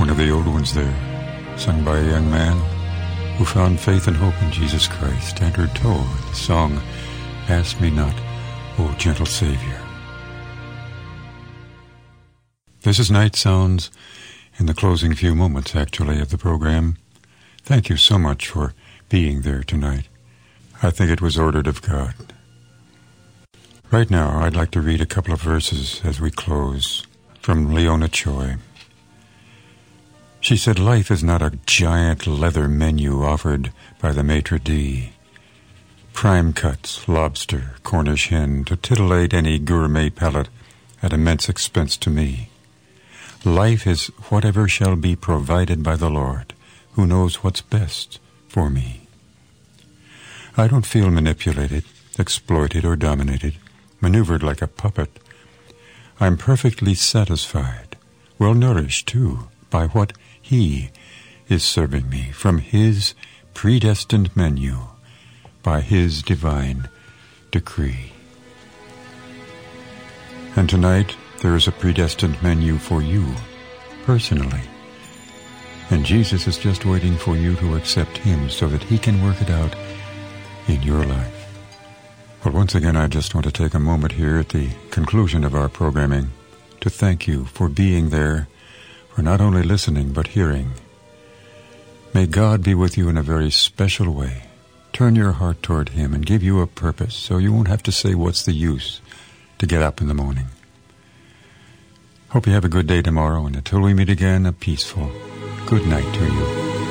one of the old ones there, sung by a young man who found faith and hope in Jesus Christ, entered toe in the song, Ask Me Not, O Gentle Savior. This is Night Sounds, in the closing few moments, actually, of the program. Thank you so much for being there tonight. I think it was ordered of God. Right now, I'd like to read a couple of verses as we close from Leona Choi. She said, life is not a giant leather menu offered by the maitre d'. Prime cuts, lobster, Cornish hen, to titillate any gourmet palate at immense expense to me. Life is whatever shall be provided by the Lord, who knows what's best for me. I don't feel manipulated, exploited, or dominated, maneuvered like a puppet. I'm perfectly satisfied, well nourished, too, by what He is serving me from His predestined menu, by His divine decree. And tonight, there is a predestined menu for you, personally. And Jesus is just waiting for you to accept Him so that He can work it out in your life. Well, once again, I just want to take a moment here at the conclusion of our programming to thank you for being there, for not only listening but hearing. May God be with you in a very special way. Turn your heart toward Him and give you a purpose so you won't have to say, what's the use, to get up in the morning. Hope you have a good day tomorrow, and until we meet again, a peaceful good night to you.